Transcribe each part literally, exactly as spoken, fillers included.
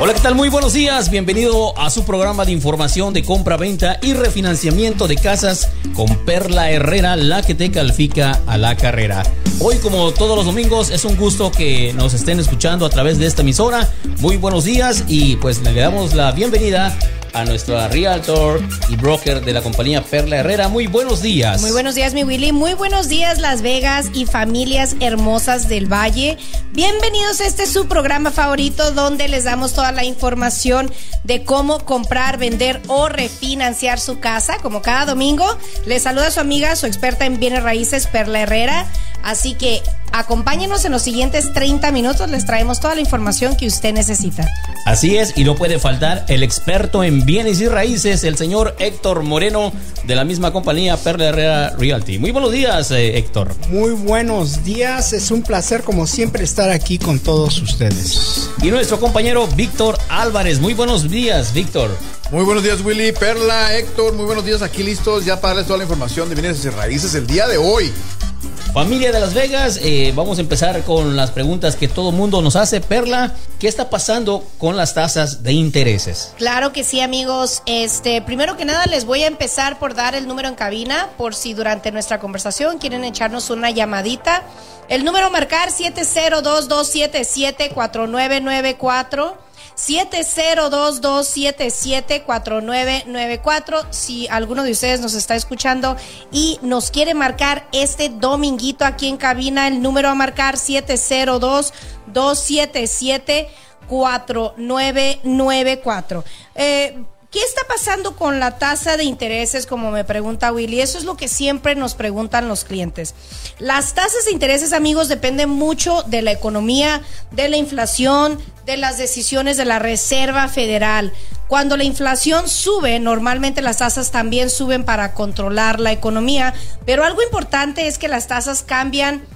Hola, ¿qué tal? Muy buenos días. Bienvenido a su programa de información de compra, venta y refinanciamiento de casas con Perla Herrera, la que te califica a la carrera. Hoy, como todos los domingos, es un gusto que nos estén escuchando a través de esta emisora. Muy buenos días y pues le damos la bienvenida a nuestra realtor y broker de la compañía Perla Herrera. Muy buenos días. Muy buenos días, mi Willy. Muy buenos días, Las Vegas y familias hermosas del Valle. Bienvenidos a este su programa favorito, donde les damos toda la información de cómo comprar, vender o refinanciar su casa. Como cada domingo, les saluda su amiga, su experta en bienes raíces, Perla Herrera. Así que acompáñenos en los siguientes treinta minutos. Les traemos toda la información que usted necesita. Así es, y no puede faltar el experto en bienes y raíces, el señor Héctor Moreno, de la misma compañía Perla Herrera Realty. Muy buenos días, eh, Héctor. Muy buenos días, es un placer como siempre estar aquí con todos ustedes. Y nuestro compañero Víctor Álvarez. Muy buenos días, Víctor. Muy buenos días, Willy, Perla, Héctor, muy buenos días, aquí listos ya para darles toda la información de bienes y raíces el día de hoy. Familia de Las Vegas, eh, vamos a empezar con las preguntas que todo mundo nos hace. Perla, ¿qué está pasando con las tasas de intereses? Claro que sí, amigos. Este, primero que nada, les voy a empezar por dar el número en cabina, por si durante nuestra conversación quieren echarnos una llamadita. El número a marcar siete cero dos, dos siete siete, cuatro nueve nueve cuatro. siete cero dos, dos siete siete, cuatro nueve nueve cuatro. Si alguno de ustedes nos está escuchando y nos quiere marcar este dominguito aquí en cabina, el número a marcar siete cero dos, dos siete siete, cuatro nueve nueve cuatro. Eh... ¿Qué está pasando con la tasa de intereses, como me pregunta Willy? Eso es lo que siempre nos preguntan los clientes. Las tasas de intereses, amigos, dependen mucho de la economía, de la inflación, de las decisiones de la Reserva Federal. Cuando la inflación sube, normalmente las tasas también suben para controlar la economía, pero algo importante es que las tasas cambian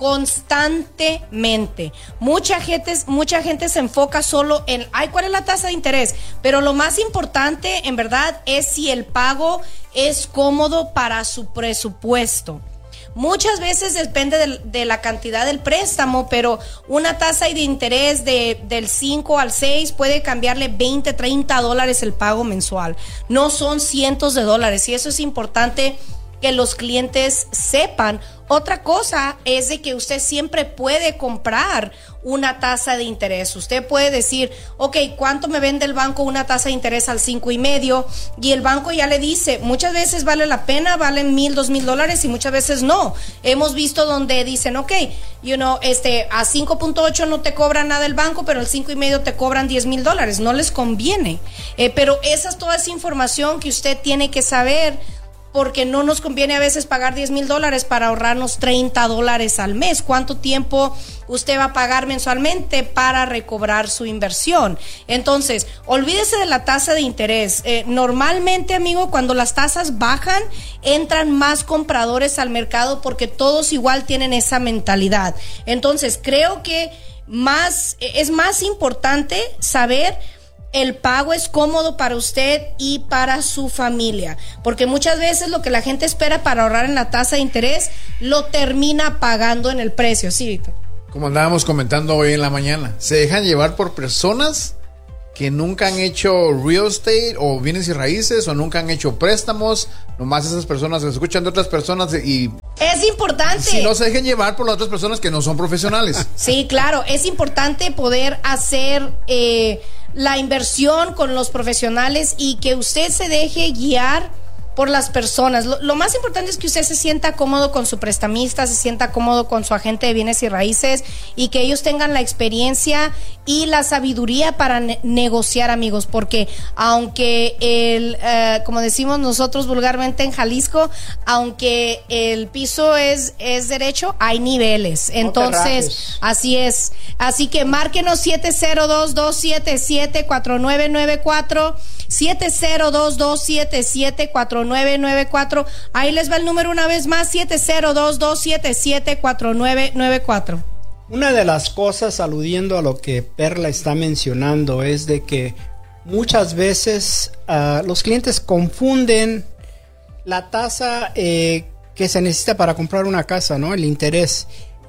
constantemente. Mucha gente, mucha gente se enfoca solo en, ay, ¿cuál es la tasa de interés? Pero lo más importante, en verdad, es si el pago es cómodo para su presupuesto. Muchas veces depende de, de la cantidad del préstamo, pero una tasa de interés de, del cinco al seis puede cambiarle veinte, treinta dólares el pago mensual. No son cientos de dólares, y eso es importante que los clientes sepan. Otra cosa es de que usted siempre puede comprar una tasa de interés. Usted puede decir, ok, ¿cuánto me vende el banco una tasa de interés al cinco y medio? Y el banco ya le dice, muchas veces vale la pena, valen mil, dos mil dólares y muchas veces no. Hemos visto donde dicen, ok, you know, este, a cinco punto ocho no te cobra nada el banco, pero al cinco y medio te cobran diez mil dólares. No les conviene. Eh, pero esa es toda esa información que usted tiene que saber, porque no nos conviene a veces pagar diez mil dólares para ahorrarnos treinta dólares al mes. ¿Cuánto tiempo usted va a pagar mensualmente para recobrar su inversión? Entonces, olvídese de la tasa de interés. Eh, normalmente, amigo, cuando las tasas bajan, entran más compradores al mercado porque todos igual tienen esa mentalidad. Entonces, creo que más, es más importante saber el pago es cómodo para usted y para su familia, porque muchas veces lo que la gente espera para ahorrar en la tasa de interés lo termina pagando en el precio. Sí, Víctor. Como andábamos comentando hoy en la mañana, se dejan llevar por personas que nunca han hecho real estate o bienes y raíces o nunca han hecho préstamos. Nomás esas personas que escuchan de otras personas y es importante. Si no se dejen llevar por las otras personas que no son profesionales. Sí, claro, es importante poder hacer eh, la inversión con los profesionales y que usted se deje guiar por las personas. Lo, lo más importante es que usted se sienta cómodo con su prestamista, se sienta cómodo con su agente de bienes y raíces y que ellos tengan la experiencia y la sabiduría para ne- negociar, amigos, porque aunque el, eh, como decimos nosotros vulgarmente en Jalisco, aunque el piso es, es derecho, hay niveles. Entonces, no así es. Así que márquenos siete cero dos, dos siete siete, cuatro nueve nueve cuatro, siete cero dos, dos siete siete, cuatro nueve nueve cuatro. Ahí les va el número una vez más, siete cero dos, dos siete siete, cuatro nueve nueve cuatro. Una de las cosas, aludiendo a lo que Perla está mencionando, es de que muchas veces uh, los clientes confunden la tasa eh, que se necesita para comprar una casa, ¿no? El interés.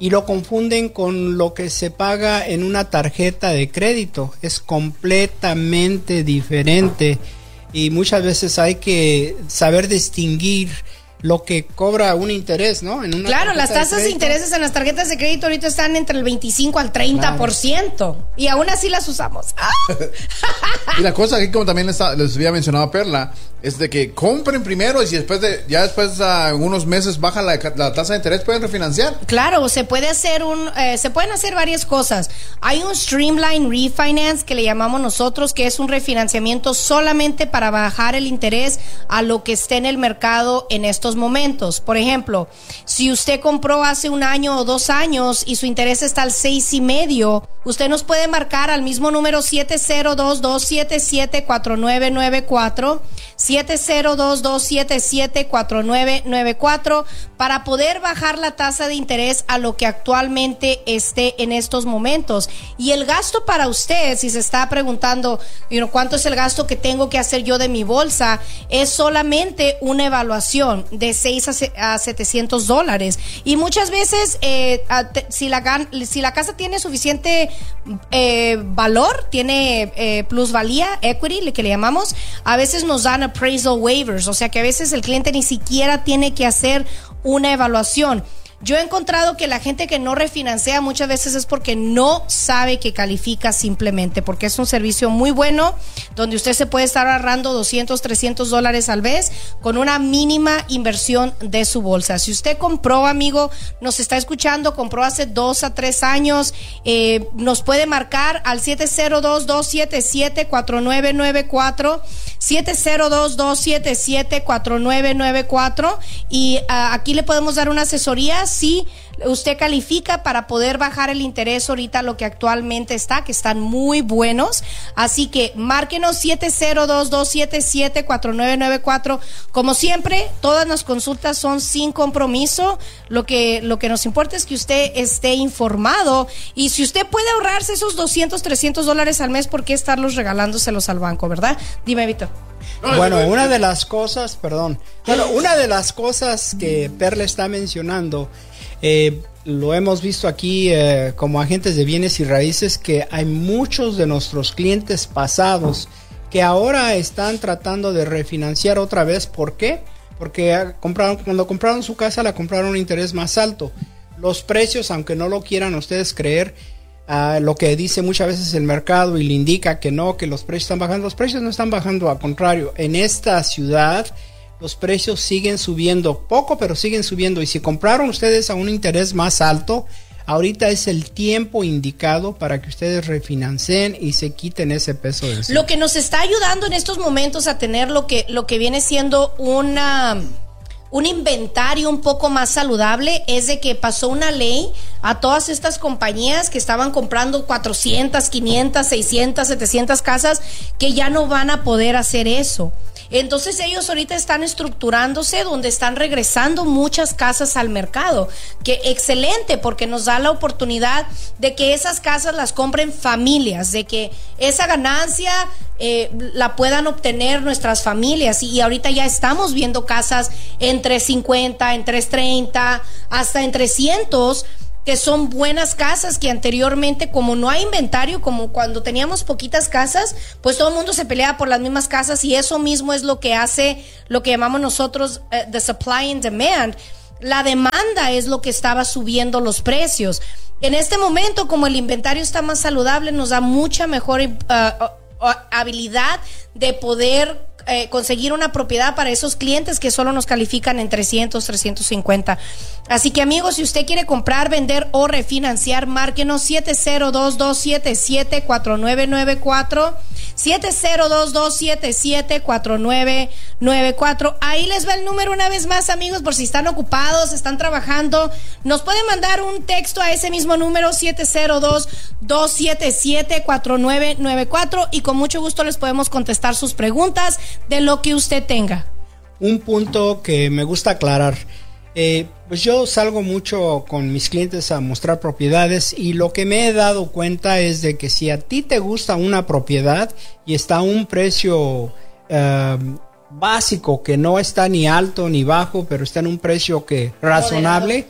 y lo confunden con lo que se paga en una tarjeta de crédito. Es completamente diferente y muchas veces hay que saber distinguir lo que cobra un interés, ¿no? En una claro, las tasas de, de intereses en las tarjetas de crédito ahorita están entre el veinticinco al treinta por ciento. Claro. Y aún así las usamos. ¡Ah! Y la cosa aquí, como también les, les había mencionado a Perla, es de que compren primero y si después de, ya después de uh, unos meses baja la, la tasa de interés, pueden refinanciar. Claro, se puede hacer un, eh, se pueden hacer varias cosas. Hay un Streamline Refinance que le llamamos nosotros, que es un refinanciamiento solamente para bajar el interés a lo que esté en el mercado en estos momentos. Por ejemplo, si usted compró hace un año o dos años y su interés está al seis y medio, usted nos puede marcar al mismo número siete cero dos, dos siete siete, cuatro nueve nueve cuatro, siete cero dos, dos siete siete, cuatro nueve nueve cuatro para poder bajar la tasa de interés a lo que actualmente esté en estos momentos. Y el gasto para usted, si se está preguntando, you know, ¿cuánto es el gasto que tengo que hacer yo de mi bolsa? Es solamente una evaluación de seis a setecientos dólares. Y muchas veces, eh, si, la, si la casa tiene suficiente eh, valor, tiene eh, plusvalía, equity, que le llamamos, a veces nos dan appraisal waivers, o sea que a veces el cliente ni siquiera tiene que hacer una evaluación. Yo he encontrado que la gente que no refinancia muchas veces es porque no sabe que califica simplemente, porque es un servicio muy bueno donde usted se puede estar ahorrando doscientos, trescientos dólares al mes con una mínima inversión de su bolsa. Si usted compró, amigo, nos está escuchando, compró hace dos a tres años, eh, nos puede marcar al siete cero dos, dos siete siete, cuatro nueve nueve cuatro, siete cero dos, dos siete siete, cuatro nueve nueve cuatro y uh, aquí le podemos dar una asesoría si usted califica para poder bajar el interés ahorita lo que actualmente está, que están muy buenos. Así que márquenos siete cero dos, dos siete siete, cuatro nueve nueve cuatro. Como siempre, todas las consultas son sin compromiso. Lo que, lo que nos importa es que usted esté informado. Y si usted puede ahorrarse esos doscientos, trescientos dólares al mes, ¿por qué estarlos regalándoselos al banco, verdad? Dime, Víctor. Bueno, una de las cosas, perdón, bueno, una de las cosas que Perla está mencionando, eh, lo hemos visto aquí eh, como agentes de bienes y raíces, que hay muchos de nuestros clientes pasados que ahora están tratando de refinanciar otra vez. ¿Por qué? Porque compraron, cuando compraron su casa la compraron a un interés más alto. Los precios, aunque no lo quieran ustedes creer, Uh, lo que dice muchas veces el mercado y le indica que no, que los precios están bajando. Los precios no están bajando, al contrario. En esta ciudad los precios siguen subiendo poco, pero siguen subiendo. Y si compraron ustedes a un interés más alto, ahorita es el tiempo indicado para que ustedes refinancien y se quiten ese peso de encima. Lo que nos está ayudando en estos momentos a tener lo que, lo que viene siendo una... un inventario un poco más saludable es de que pasó una ley a todas estas compañías que estaban comprando cuatrocientas, quinientas, seiscientas, setecientas casas, que ya no van a poder hacer eso. Entonces ellos ahorita están estructurándose donde están regresando muchas casas al mercado, que excelente, porque nos da la oportunidad de que esas casas las compren familias, de que esa ganancia eh, la puedan obtener nuestras familias. Y ahorita ya estamos viendo casas entre cincuenta, entre treinta, hasta en trescientos, que son buenas casas, que anteriormente, como no hay inventario, como cuando teníamos poquitas casas, pues todo el mundo se pelea por las mismas casas, y eso mismo es lo que hace lo que llamamos nosotros uh, the supply and demand. La demanda es lo que estaba subiendo los precios. En este momento, como el inventario está más saludable, nos da mucha mejor uh, uh, habilidad de poder Eh, conseguir una propiedad para esos clientes que solo nos califican en trescientos, trescientos cincuenta. Así que, amigos, si usted quiere comprar, vender o refinanciar, márquenos siete cero dos, dos siete siete, cuatro nueve nueve cuatro, siete cero dos, dos siete siete, cuatro nueve nueve cuatro. Ahí les va el número una vez más, amigos, por si están ocupados, están trabajando. Nos pueden mandar un texto a ese mismo número, siete cero dos, dos siete siete, cuatro nueve nueve cuatro, y con mucho gusto les podemos contestar sus preguntas de lo que usted tenga. Un punto que me gusta aclarar, eh, pues yo salgo mucho con mis clientes a mostrar propiedades, y lo que me he dado cuenta es de que si a ti te gusta una propiedad y está a un precio eh, básico, que no está ni alto ni bajo, pero está en un precio que razonable,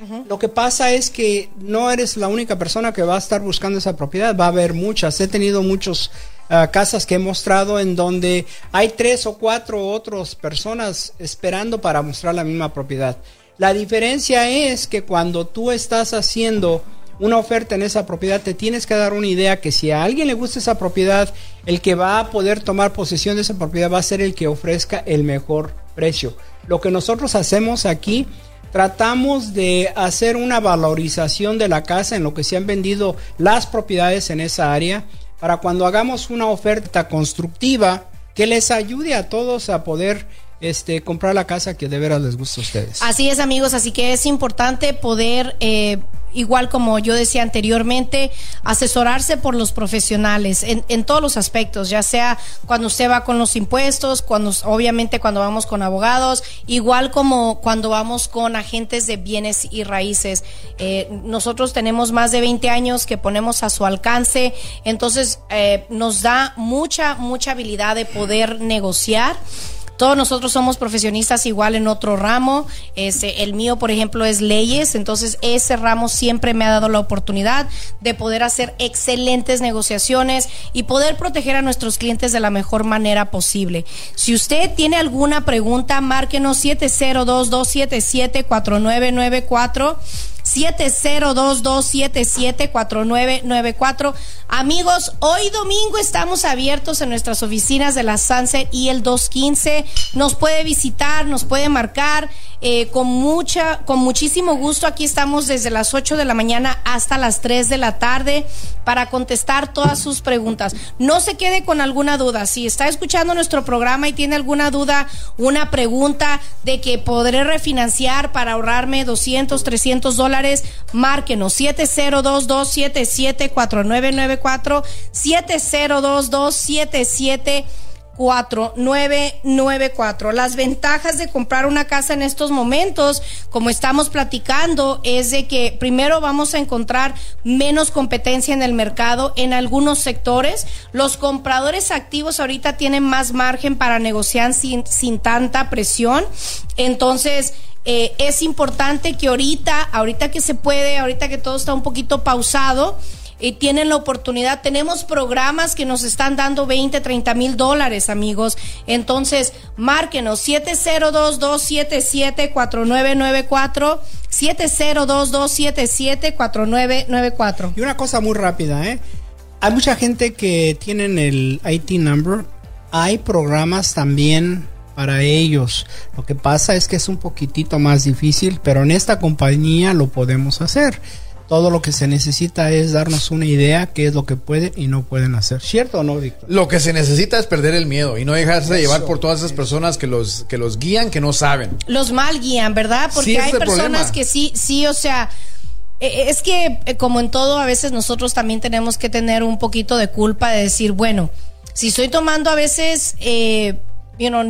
Uh-huh. Lo que pasa es que no eres la única persona que va a estar buscando esa propiedad, va a haber muchas. He tenido muchos uh, casas que he mostrado en donde hay tres o cuatro otras personas esperando para mostrar la misma propiedad. La diferencia es que cuando tú estás haciendo una oferta en esa propiedad, te tienes que dar una idea que si a alguien le gusta esa propiedad, el que va a poder tomar posesión de esa propiedad va a ser el que ofrezca el mejor precio. Lo que nosotros hacemos aquí, tratamos de hacer una valorización de la casa en lo que se han vendido las propiedades en esa área, para cuando hagamos una oferta constructiva que les ayude a todos a poder este, comprar la casa que de veras les gusta a ustedes. Así es, amigos, así que es importante poder, eh, igual como yo decía anteriormente, asesorarse por los profesionales en, en todos los aspectos, ya sea cuando usted va con los impuestos, cuando obviamente cuando vamos con abogados, igual como cuando vamos con agentes de bienes y raíces. Eh, nosotros tenemos más de veinte años que ponemos a su alcance, entonces eh, nos da mucha, mucha habilidad de poder negociar. Todos nosotros somos profesionistas igual en otro ramo. Ese, el mío, por ejemplo, es leyes. Entonces, ese ramo siempre me ha dado la oportunidad de poder hacer excelentes negociaciones y poder proteger a nuestros clientes de la mejor manera posible. Si usted tiene alguna pregunta, márquenos siete cero dos, dos siete siete, cuatro nueve nueve cuatro. siete cero dos, dos siete siete, cuatro nueve nueve cuatro. Amigos, hoy domingo estamos abiertos en nuestras oficinas de la Sunset y el doscientos quince. Nos puede visitar, nos puede marcar eh, con mucha, con muchísimo gusto. Aquí estamos desde las ocho de la mañana hasta las tres de la tarde para contestar todas sus preguntas. No se quede con alguna duda. Si está escuchando nuestro programa y tiene alguna duda, una pregunta de que podré refinanciar para ahorrarme doscientos, trescientos dólares, márquenos siete cero dos, dos siete siete, cuatro nueve nueve cuatro, siete cero dos, dos siete siete, cuatro nueve nueve cuatro. Las ventajas de comprar una casa en estos momentos, como estamos platicando, es de que primero vamos a encontrar menos competencia en el mercado en algunos sectores. Los compradores activos ahorita tienen más margen para negociar sin, sin tanta presión. Entonces, Eh, es importante que ahorita, ahorita que se puede, ahorita que todo está un poquito pausado, eh, tienen la oportunidad. Tenemos programas que nos están dando veinte, treinta mil dólares, amigos. Entonces, márquenos siete cero dos, dos siete siete, cuatro nueve nueve cuatro, siete cero dos, dos siete siete, cuatro nueve nueve cuatro. Y una cosa muy rápida, ¿eh? Hay mucha gente que tienen el I T number. Hay programas también para ellos. Lo que pasa es que es un poquitito más difícil, pero en esta compañía lo podemos hacer. Todo lo que se necesita es darnos una idea qué es lo que pueden y no pueden hacer. ¿Cierto o no, Víctor? Lo que se necesita es perder el miedo y no dejarse de llevar por todas esas personas que los, que los guían, que no saben. Los mal guían, ¿verdad? Porque Sí, hay ese personas problema. que sí, sí, o sea, eh, es que eh, como en todo, a veces nosotros también tenemos que tener un poquito de culpa de decir, bueno, si estoy tomando a veces eh, you know,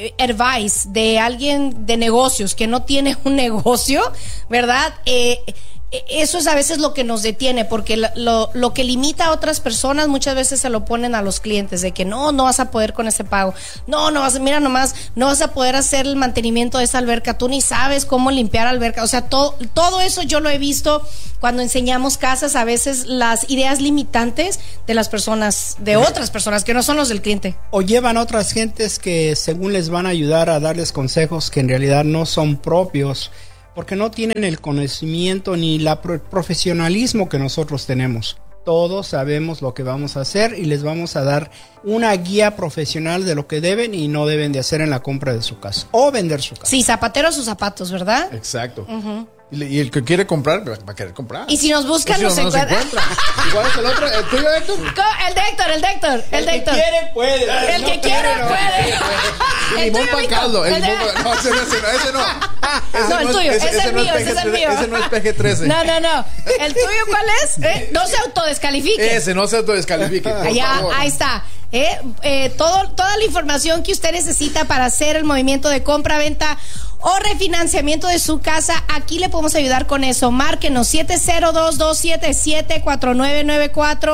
advice de alguien de negocios que no tiene un negocio, ¿verdad? Eh, eso es a veces lo que nos detiene, porque lo, lo, lo que limita a otras personas muchas veces se lo ponen a los clientes, de que no, no vas a poder con ese pago, no, no vas, mira nomás, no vas a poder hacer el mantenimiento de esa alberca, tú ni sabes cómo limpiar alberca, o sea, todo, todo eso yo lo he visto cuando enseñamos casas, a veces las ideas limitantes de las personas, de otras personas que no son los del cliente. O llevan otras gentes que según les van a ayudar a darles consejos que en realidad no son propios, porque no tienen el conocimiento ni la pro- profesionalismo que nosotros tenemos. Todos sabemos lo que vamos a hacer y les vamos a dar una guía profesional de lo que deben y no deben de hacer en la compra de su casa o vender su casa. Sí, zapatero a sus zapatos, ¿verdad? Exacto. Uh-huh. y, le, y el que quiere comprar, va a querer comprar. Y si nos buscan, pues si nos, no, encuentran. nos encuentra. Igual es el otro, el tuyo, Héctor. El de Héctor, el de Héctor, el de Héctor. El que quiere puede. El que quiere puede. El limón tuyo, para Víctor, caldo. El el de- limón pa- no, ese no, ese no. Ese no, Ese No, el tuyo, ese es el no mío, ese es el P G mío. Ese no es P G trece. No, no, no. ¿El tuyo cuál es? ¿Eh? No se autodescalifique. Ese no se autodescalifique, por Allá, favor. ahí está. Eh, eh, todo, toda la información que usted necesita para hacer el movimiento de compra-venta o refinanciamiento de su casa, aquí le podemos ayudar con eso. Márquenos siete cero dos, dos siete siete, cuatro nueve nueve cuatro,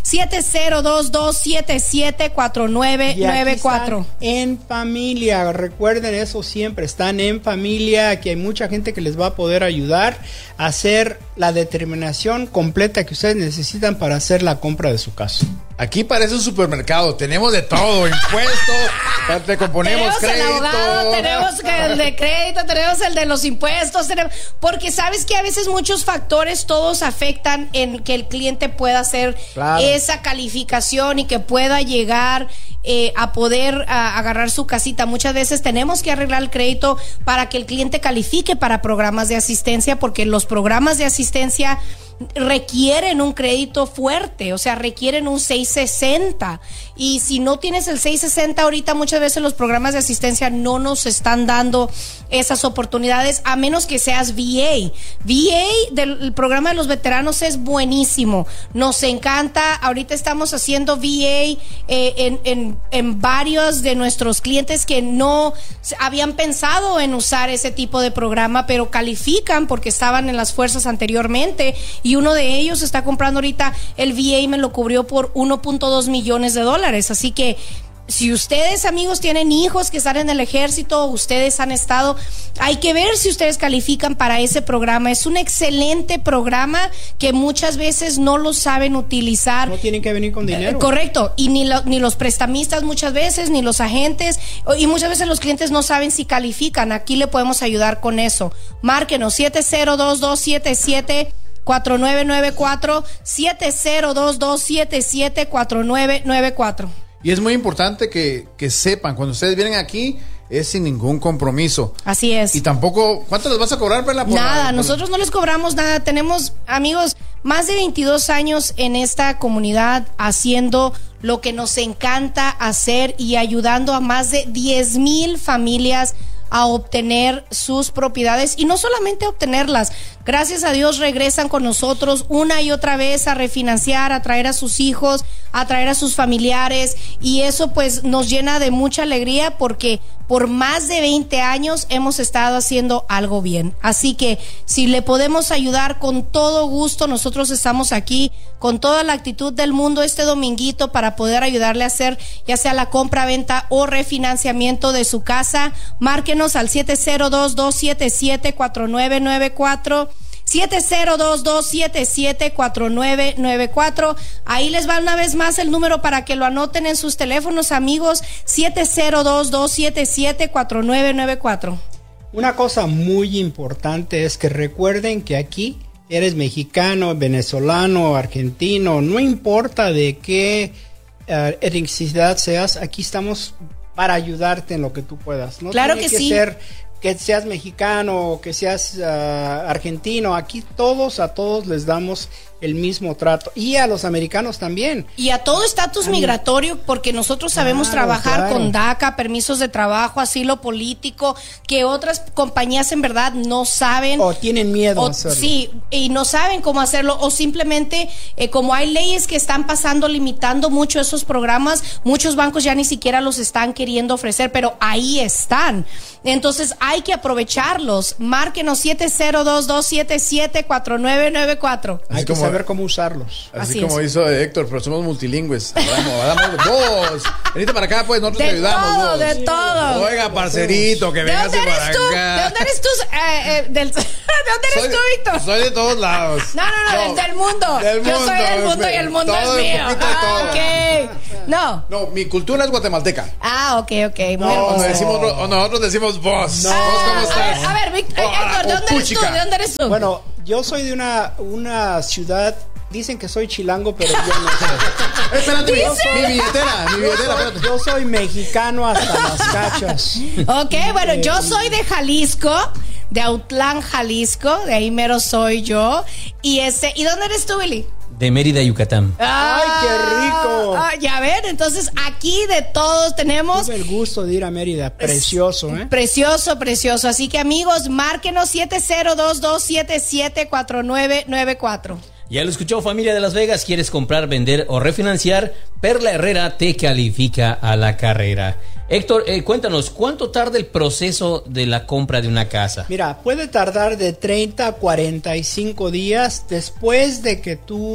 siete cero dos dos siete siete cuatro nueve nueve cuatro. En familia, recuerden eso siempre, están en familia, que hay mucha gente que les va a poder ayudar a hacer la determinación completa que ustedes necesitan para hacer la compra de su casa. Aquí parece un supermercado, tenemos de todo, impuestos, te componemos tenemos crédito. El abogado, tenemos el de crédito, tenemos el de los impuestos, tenemos, porque sabes que a veces muchos factores todos afectan en que el cliente pueda hacer claro. esa calificación y que pueda llegar eh, a poder a, agarrar su casita. Muchas veces tenemos que arreglar el crédito para que el cliente califique para programas de asistencia, porque los programas de asistencia requieren un crédito fuerte, o sea, requieren un seiscientos sesenta, y si no tienes el seiscientos sesenta ahorita, muchas veces los programas de asistencia no nos están dando esas oportunidades, a menos que seas V A. V A del programa de los veteranos es buenísimo, nos encanta. Ahorita estamos haciendo V A eh, en, en, en varios de nuestros clientes que no habían pensado en usar ese tipo de programa, pero califican porque estaban en las fuerzas anteriormente, y uno de ellos está comprando ahorita el V A y me lo cubrió por uno punto dos millones de dólares. Así que si ustedes, amigos, tienen hijos que están en el ejército, ustedes han estado, hay que ver si ustedes califican para ese programa. Es un excelente programa que muchas veces no lo saben utilizar. No tienen que venir con dinero. Eh, correcto, y ni, lo, ni los prestamistas muchas veces, ni los agentes, y muchas veces los clientes no saben si califican. Aquí le podemos ayudar con eso. Márquenos siete cero dos dos siete siete cuatro nueve nueve cuatro, siete cero dos dos siete siete cuatro nueve nueve cuatro. Y es muy importante que, que sepan, cuando ustedes vienen aquí, es sin ningún compromiso. Así es. Y tampoco, ¿cuánto les vas a cobrar, Perla? Por nada, la, por nosotros no les cobramos nada. Tenemos, amigos, más de veintidós años en esta comunidad haciendo lo que nos encanta hacer y ayudando a más de diez mil familias a obtener sus propiedades, y no solamente obtenerlas, gracias a Dios regresan con nosotros una y otra vez a refinanciar, a traer a sus hijos, a traer a sus familiares, y eso pues nos llena de mucha alegría porque por más de veinte años hemos estado haciendo algo bien. Así que si le podemos ayudar, con todo gusto, nosotros estamos aquí con toda la actitud del mundo este dominguito para poder ayudarle a hacer ya sea la compra, venta o refinanciamiento de su casa. Márquenos al siete cero dos dos siete siete cuatro nueve nueve cuatro, siete cero dos dos siete siete cuatro nueve nueve cuatro. Ahí les va una vez más el número para que lo anoten en sus teléfonos, amigos, siete cero dos dos siete siete cuatro nueve nueve cuatro. Una cosa muy importante es que recuerden que aquí eres mexicano, venezolano, argentino, no importa de qué uh, etnicidad seas, aquí estamos para ayudarte en lo que tú puedas. No claro tiene que, que sí. ser que seas mexicano o que seas uh, argentino. Aquí todos, a todos les damos el mismo trato, y a los americanos también. Y a todo estatus migratorio, porque nosotros sabemos claro, trabajar claro. con DACA, permisos de trabajo, asilo político, que otras compañías en verdad no saben. O tienen miedo o, a hacerlo. Sí, y no saben cómo hacerlo, o simplemente, eh, como hay leyes que están pasando, limitando mucho esos programas, muchos bancos ya ni siquiera los están queriendo ofrecer, pero ahí están. Entonces hay que aprovecharlos. Márquenos siete cero dos dos siete siete cuatro nueve nueve cuatro. Hay que saber cómo usarlos. Así, Así como es. hizo Héctor, pero somos multilingües. Damos, damos dos. Venite para acá, pues nosotros De te ayudamos. todo, dos. de todo. Oiga, parcerito, que ¿De vengas dónde para eres tú? acá. ¿De dónde eres tú? Eh, eh, del, ¿De dónde eres soy, tú, Víctor? Soy de todos lados. No, no, no, No, del mundo. del Yo mundo, soy del mundo y el mundo todo, es mío. un poquito de Ah, todo. ok. No. No, mi cultura es guatemalteca. Ah, ok, ok. Muy No, hermoso. decimos, o nosotros decimos vos. No. ¿Vos cómo A estás? ver, a ver, Víctor, Oh, Héctor, ¿de oh, dónde eres tú? puchica. ¿De dónde eres tú? Bueno, yo soy de una, una ciudad, dicen que soy chilango, pero yo no sé. Espérate, mi, ¿Dice? mi billetera, mi billetera, espérate. Yo soy mexicano hasta las cachas. Ok, bueno, yo soy de Jalisco, de Autlán, Jalisco, de ahí mero soy yo. Y este, ¿y dónde eres tú, Billy? De Mérida, Yucatán. ¡Ay, qué rico! Ah, ya ven, entonces aquí de todos tenemos. Tuve el gusto de ir a Mérida, precioso, ¿eh? Precioso, precioso. Así que, amigos, márquenos siete cero dos dos siete siete cuatro nueve nueve cuatro. Ya lo escuchó, familia de Las Vegas. ¿Quieres comprar, vender o refinanciar? Perla Herrera te califica a la carrera. Héctor, eh, cuéntanos, ¿cuánto tarda el proceso de la compra de una casa? Mira, puede tardar de treinta a cuarenta y cinco días después de que tú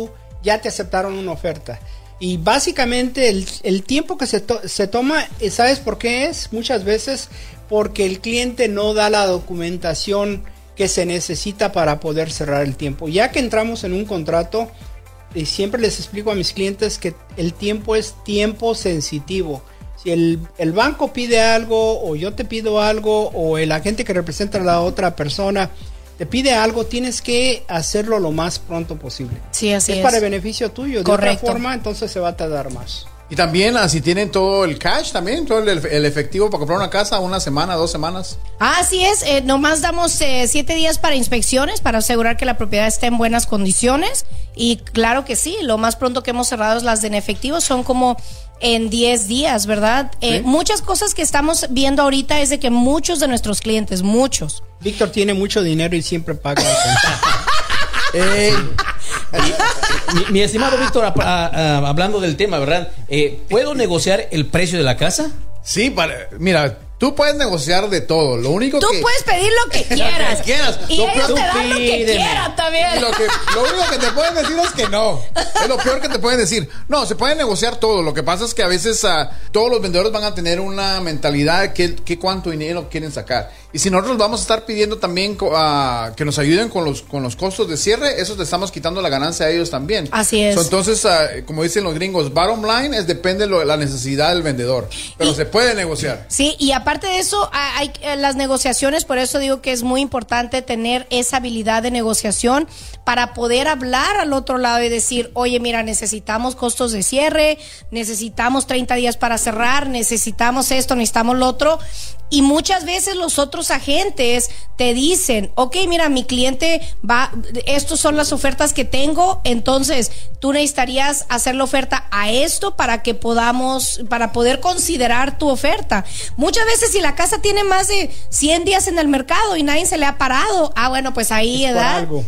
ya te aceptaron una oferta. Y básicamente el, el tiempo que se, to- se toma, ¿sabes por qué es? Muchas veces porque el cliente no da la documentación que se necesita para poder cerrar el tiempo. Ya que entramos en un contrato, y siempre les explico a mis clientes que el tiempo es tiempo sensitivo. Si el, el banco pide algo, o yo te pido algo, o el agente que representa a la otra persona te pide algo, tienes que hacerlo lo más pronto posible. Sí, así es. Es para beneficio tuyo. De Correcto. otra forma, entonces se va a tardar más. Y también, ah, si tienen todo el cash, también, todo el, el efectivo para comprar una casa, una semana, dos semanas. Así es, eh, nomás damos eh, siete días para inspecciones, para asegurar que la propiedad esté en buenas condiciones. Y claro que sí, lo más pronto que hemos cerrado las de en efectivo son como en diez días, ¿verdad? Eh, Sí. Muchas cosas que estamos viendo ahorita es de que muchos de nuestros clientes, muchos, Víctor tiene mucho dinero y siempre paga. Eh, Mi, mi estimado Víctor, a- a- a- hablando del tema, ¿verdad? Eh, ¿Puedo negociar el precio de la casa? sí, para, mira, tú puedes negociar de todo. Lo único tú que... puedes pedir lo que quieras. que quieras. Y Lo ellos peor- te dan lo que pídeme. quieran también. Lo, que, lo único que te pueden decir es que no. Es lo peor que te pueden decir. No, se puede negociar todo. Lo que pasa es que a veces uh, todos los vendedores van a tener una mentalidad que, que cuánto dinero quieren sacar. Y si nosotros vamos a estar pidiendo también uh, que nos ayuden con los, con los costos de cierre, eso te estamos quitando la ganancia a ellos también. Así es. So, entonces, uh, como dicen los gringos, bottom line es depende de lo- la necesidad del vendedor. Pero Y- se puede negociar. Sí, y aparte de eso, hay hay, eh, las negociaciones, por eso digo que es muy importante tener esa habilidad de negociación para poder hablar al otro lado y decir, oye, mira, necesitamos costos de cierre, necesitamos treinta días para cerrar, necesitamos esto, necesitamos lo otro. Y muchas veces los otros agentes te dicen, ok, mira, mi cliente va, estos son las ofertas que tengo, entonces tú necesitarías hacer la oferta a esto para que podamos, para poder considerar tu oferta. Muchas veces si la casa tiene más de cien días en el mercado y nadie se le ha parado, ah, bueno, pues ahí, Es por ¿verdad? algo.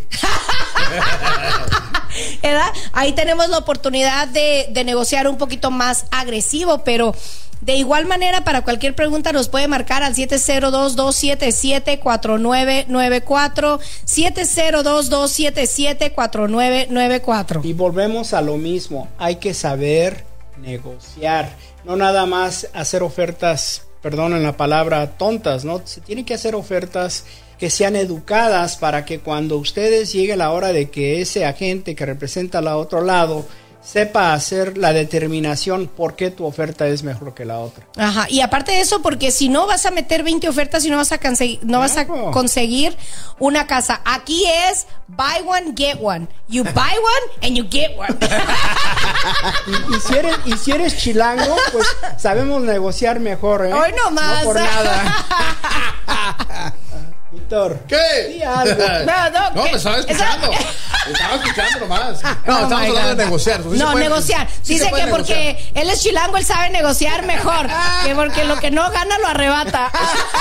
¿Verdad? Ahí tenemos la oportunidad de, de negociar un poquito más agresivo, pero de igual manera, para cualquier pregunta nos puede marcar al siete cero dos, dos siete siete, cuatro nueve nueve cuatro, siete cero dos, dos siete siete, cuatro nueve nueve cuatro. Y volvemos a lo mismo, hay que saber negociar, no nada más hacer ofertas, perdonen la palabra, tontas, ¿no? Se tienen que hacer ofertas que sean educadas para que cuando ustedes llegue la hora de que ese agente que representa al otro lado sepa hacer la determinación por qué tu oferta es mejor que la otra. Ajá, y aparte de eso, porque si no vas a meter veinte ofertas y no vas a conseguir, no vas a Claro. conseguir una casa. Aquí es buy one, get one. You buy one and you get one. Y, y si eres, y si eres chilango, pues sabemos negociar mejor, ¿eh? Hoy no más. No por nada. Víctor. ¿Qué? Di algo. No, no, No, ¿qué? me estaba escuchando. Esa- Me estaba escuchando nomás. No, Oh estamos my hablando God. de negociar. Sí se No, puede- negociar. sí se Dice puede que porque negociar. él es chilango, él sabe negociar mejor. Que porque lo que no gana lo arrebata.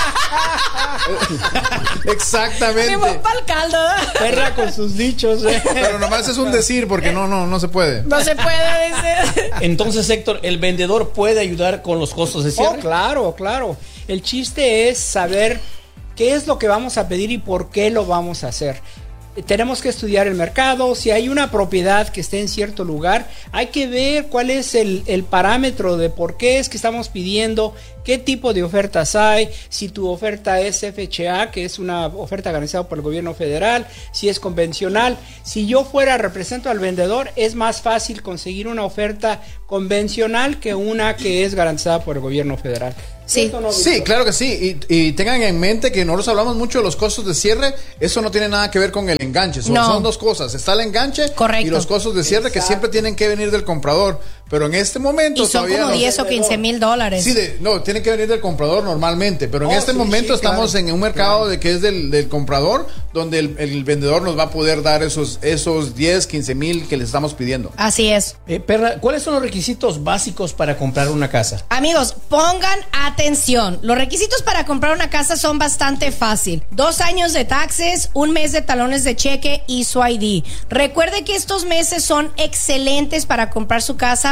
Exactamente. Me voy pa'l caldo. Perra con sus dichos, ¿eh? Pero nomás es un decir porque no, no, no se puede. No se puede decir. Entonces, Héctor, ¿el vendedor puede ayudar con los costos de Oh, cierre? claro, claro. El chiste es saber qué es lo que vamos a pedir y por qué lo vamos a hacer. Eh, Tenemos que estudiar el mercado. Si hay una propiedad que esté en cierto lugar, hay que ver cuál es el, el parámetro de por qué es que estamos pidiendo, qué tipo de ofertas hay, si tu oferta es F H A, que es una oferta garantizada por el gobierno federal, si es convencional. Si yo fuera represento al vendedor, es más fácil conseguir una oferta convencional que una que es garantizada por el gobierno federal. Sí. ¿Cierto o no, Sí, Víctor? claro que sí. Y, y tengan en mente que nosotros hablamos mucho de los costos de cierre. Eso no tiene nada que ver con el enganche. Son, No. son dos cosas. Está el enganche Correcto. y los costos de cierre que Exacto. siempre tienen que venir del comprador. Pero en este momento Y son todavía como no. diez o quince mil dólares. Sí, de- no, tienen que venir del comprador normalmente, pero en Oh, este sí, momento sí, estamos claro. en un mercado de que es del, del comprador, donde el, el vendedor nos va a poder dar esos, esos diez, quince mil que les estamos pidiendo. Así es. Eh, Perla, ¿cuáles son los requisitos básicos para comprar una casa? Amigos, pongan atención. Los requisitos para comprar una casa son bastante fácil. Dos años de taxes, un mes de talones de cheque y su I D. Recuerde que estos meses son excelentes para comprar su casa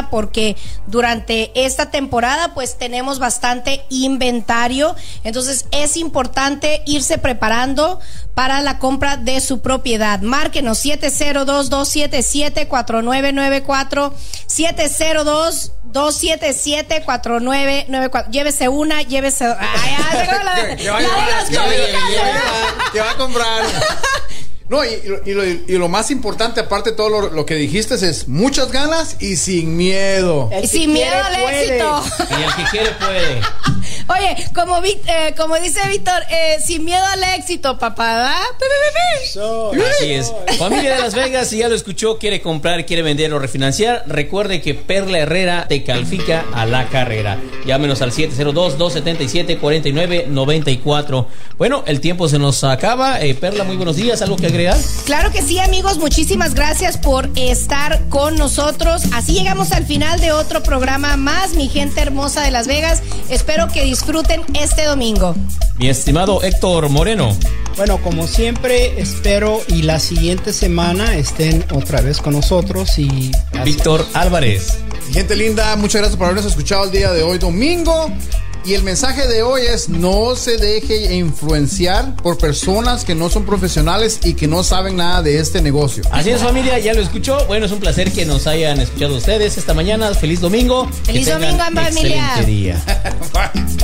compra porque durante esta temporada pues tenemos bastante inventario. Entonces es importante irse preparando para la compra de su propiedad. Márquenos siete cero dos, dos siete siete, cuatro nueve nueve cuatro, siete cero dos, dos siete siete, cuatro nueve nueve cuatro. Llévese una, llévese... Ay, ay, la, la, la de las cobijas. ¿Qué va a comprar? No, y, y, lo, y lo más importante, aparte de todo lo, lo que dijiste, es muchas ganas y sin miedo. Y sin miedo al puede. éxito. Y el que quiere puede. Oye, como, eh, como dice Víctor, eh, sin miedo al éxito, papá, ¿verdad? So, Así es. Familia de Las Vegas, si ya lo escuchó, quiere comprar, quiere vender o refinanciar, recuerde que Perla Herrera te califica a la carrera. Llámenos al siete cero dos, dos siete siete, cuatro nueve nueve cuatro. Bueno, el tiempo se nos acaba. Eh, Perla, muy buenos días. ¿Algo que agregar? Claro que sí, amigos. Muchísimas gracias por estar con nosotros. Así llegamos al final de otro programa más, mi gente hermosa de Las Vegas. Espero que disfruten este domingo. Mi estimado Héctor Moreno. Bueno, como siempre, espero y la siguiente semana estén otra vez con nosotros. Y Víctor Álvarez. Gente linda, muchas gracias por habernos escuchado el día de hoy, domingo. Y el mensaje de hoy es: no se deje influenciar por personas que no son profesionales y que no saben nada de este negocio. Así es, familia, ya lo escuchó. Bueno, es un placer que nos hayan escuchado ustedes esta mañana. Feliz domingo. Feliz Que tengan domingo, familia. excelente día. Bye.